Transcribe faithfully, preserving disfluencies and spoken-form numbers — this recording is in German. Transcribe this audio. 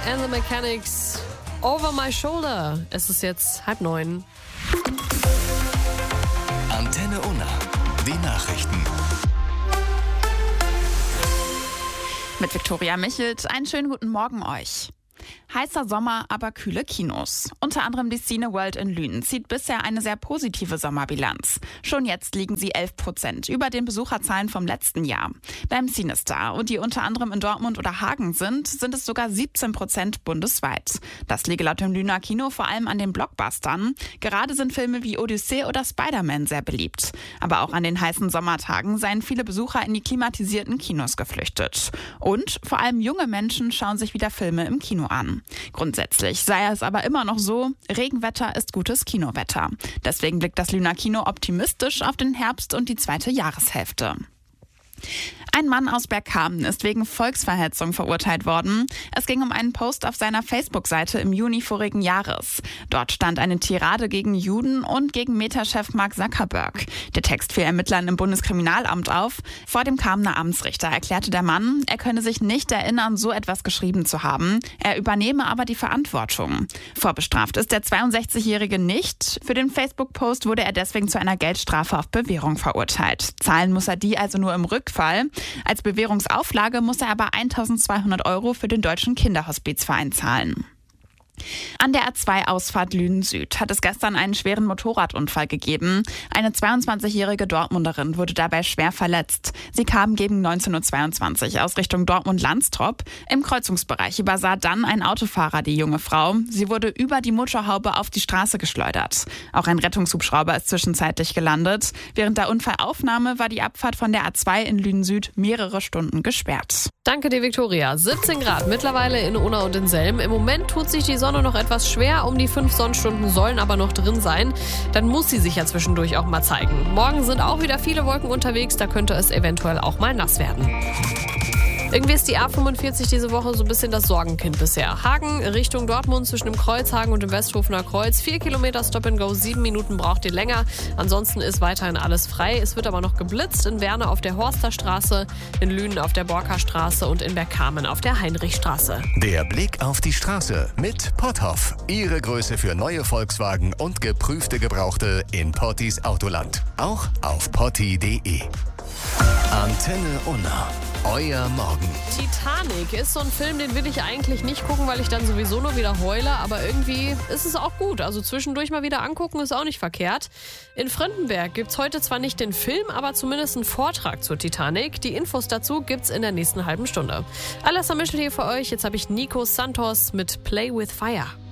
and the Mechanics, Over My Shoulder. Es ist jetzt halb neun. Antenne Unna, die Nachrichten. Mit Viktoria Michelt, einen schönen guten Morgen euch. Heißer Sommer, aber kühle Kinos. Unter anderem die Cineworld in Lünen zieht bisher eine sehr positive Sommerbilanz. Schon jetzt liegen sie elf Prozent über den Besucherzahlen vom letzten Jahr. Beim CineStar, und die unter anderem in Dortmund oder Hagen sind, sind es sogar siebzehn Prozent bundesweit. Das liege laut dem Lüner Kino vor allem an den Blockbustern. Gerade sind Filme wie Odyssee oder Spider-Man sehr beliebt. Aber auch an den heißen Sommertagen seien viele Besucher in die klimatisierten Kinos geflüchtet. Und vor allem junge Menschen schauen sich wieder Filme im Kino an. Grundsätzlich sei es aber immer noch so, Regenwetter ist gutes Kinowetter. Deswegen blickt das Lüner Kino optimistisch auf den Herbst und die zweite Jahreshälfte. Ein Mann aus Bergkamen ist wegen Volksverhetzung verurteilt worden. Es ging um einen Post auf seiner Facebook-Seite im Juni vorigen Jahres. Dort stand eine Tirade gegen Juden und gegen Meta-Chef Mark Zuckerberg. Der Text fiel Ermittlern im Bundeskriminalamt auf. Vor dem Kamener Amtsrichter erklärte der Mann, er könne sich nicht erinnern, so etwas geschrieben zu haben. Er übernehme aber die Verantwortung. Vorbestraft ist der zweiundsechzigjährige nicht. Für den Facebook-Post wurde er deswegen zu einer Geldstrafe auf Bewährung verurteilt. Zahlen muss er die also nur im Rückfall. Als Bewährungsauflage muss er aber eintausendzweihundert Euro für den Deutschen Kinderhospizverein zahlen. An der A zwei Ausfahrt Lünen Süd hat es gestern einen schweren Motorradunfall gegeben. Eine zweiundzwanzigjährige Dortmunderin wurde dabei schwer verletzt. Sie kam gegen neunzehn Uhr zweiundzwanzig aus Richtung Dortmund-Landstrop. Im Kreuzungsbereich übersah dann ein Autofahrer die junge Frau. Sie wurde über die Motorhaube auf die Straße geschleudert. Auch ein Rettungshubschrauber ist zwischenzeitlich gelandet. Während der Unfallaufnahme war die Abfahrt von der A zwei in Lünen Süd mehrere Stunden gesperrt. Danke dir, Viktoria. siebzehn Grad mittlerweile in Unna und in Selm. Im Moment tut sich die Sonne noch etwas schwer. Um die fünf Sonnenstunden sollen aber noch drin sein. Dann muss sie sich ja zwischendurch auch mal zeigen. Morgen sind auch wieder viele Wolken unterwegs. Da könnte es eventuell auch mal nass werden. Irgendwie ist die A fünfundvierzig diese Woche so ein bisschen das Sorgenkind bisher. Hagen Richtung Dortmund zwischen dem Kreuzhagen und dem Westhofener Kreuz. Vier Kilometer Stop and Go, sieben Minuten braucht ihr länger. Ansonsten ist weiterhin alles frei. Es wird aber noch geblitzt in Werne auf der Horsterstraße, in Lünen auf der Borkerstraße und in Bergkamen auf der Heinrichstraße. Der Blick auf die Straße mit Potthoff. Ihre Größe für neue Volkswagen und geprüfte Gebrauchte in Pottis Autoland. Auch auf potti punkt de. Antenne Unna. Euer Morgen. Titanic ist so ein Film, den will ich eigentlich nicht gucken, weil ich dann sowieso nur wieder heule. Aber irgendwie ist es auch gut. Also zwischendurch mal wieder angucken ist auch nicht verkehrt. In Frontenberg gibt's heute zwar nicht den Film, aber zumindest einen Vortrag zur Titanic. Die Infos dazu gibt's in der nächsten halben Stunde. Alles am Mischel hier für euch. Jetzt habe ich Nico Santos mit Play with Fire.